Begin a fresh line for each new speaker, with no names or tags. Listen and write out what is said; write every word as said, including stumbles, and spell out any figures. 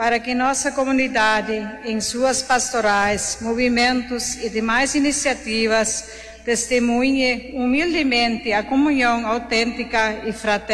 para que nossa comunidade, em suas pastorais, movimentos e demais iniciativas, testemunhe humildemente a comunhão autêntica e fraterna